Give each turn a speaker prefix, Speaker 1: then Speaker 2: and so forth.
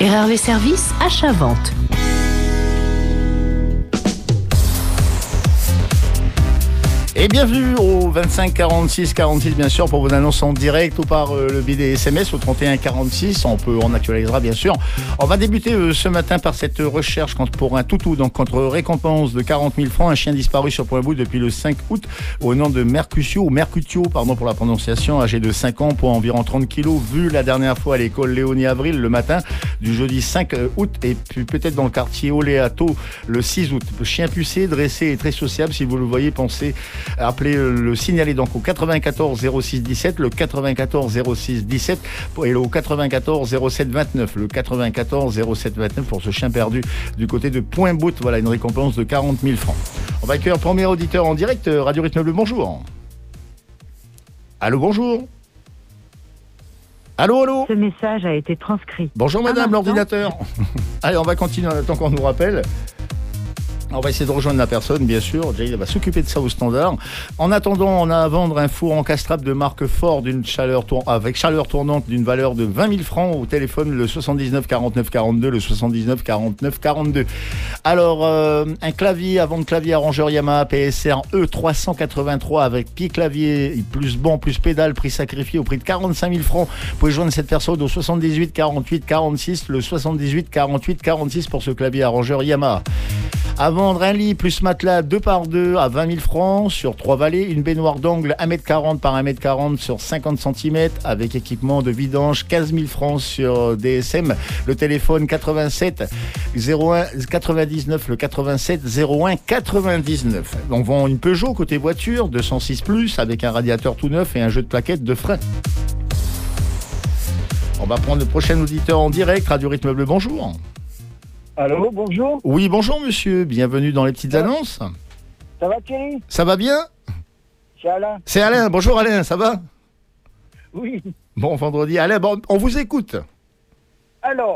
Speaker 1: RRV Service, achat-vente.
Speaker 2: Et bienvenue au 25 46 46 bien sûr pour vos annonces en direct ou par le biais des SMS au 31 46. On actualisera bien sûr. On va débuter ce matin par cette recherche pour un toutou, donc contre récompense de 40 000 francs, un chien disparu sur Point-Bout depuis le 5 août au nom de Mercutio pour la prononciation, âgé de 5 ans, poids environ 30 kilos, vu la dernière fois à l'école Léonie Avril le matin du jeudi 5 août et puis peut-être dans le quartier Oléato le 6 août. Chien pucé, dressé et très sociable. Si vous le voyez, pensez appelez le signaler donc au 94 06 17, le 94 06 17 et au 94 07 29, le 94 07 29 pour ce chien perdu du côté de Point-Bout. Voilà une récompense de 40 000 francs. On va accueillir le premier auditeur en direct, Radio Rythme Bleu, bonjour. Allô, bonjour. Allô.
Speaker 3: Ce message a été transcrit.
Speaker 2: Bonjour madame, l'ordinateur. Allez, on va continuer en attendant qu'on nous rappelle. On va essayer de rejoindre la personne, bien sûr. Jay va s'occuper de ça au standard. En attendant, on a à vendre un four encastrable de marque Ford avec chaleur tournante d'une valeur de 20 000 francs au téléphone le 79 49 42, le 79 49 42. Alors, un clavier, avant de clavier arrangeur Yamaha PSR E383 avec pied clavier plus banc plus pédale, prix sacrifié au prix de 45 000 francs. Vous pouvez joindre cette personne au 78 48 46, le 78 48 46 pour ce clavier arrangeur Yamaha. À vendre un lit plus matelas 2x2 à 20 000 francs sur 3 vallées, une baignoire d'angle 1m40 par 1m40 sur 50 cm avec équipement de vidange 15 000 francs sur DSM. Le téléphone 87 01 99, le 87 01 99. On vend une Peugeot côté voiture 206 plus avec un radiateur tout neuf et un jeu de plaquettes de frein. On va prendre le prochain auditeur en direct. Radio Rythme Bleu, bonjour.
Speaker 4: Allô, bonjour.
Speaker 2: Oui, bonjour monsieur, bienvenue dans les petites annonces.
Speaker 4: Ça va Thierry?
Speaker 2: Ça va bien?
Speaker 4: C'est Alain.
Speaker 2: C'est Alain, bonjour Alain, ça va?
Speaker 4: Oui.
Speaker 2: Bon, vendredi, Alain, bon, on vous écoute.
Speaker 4: Alors,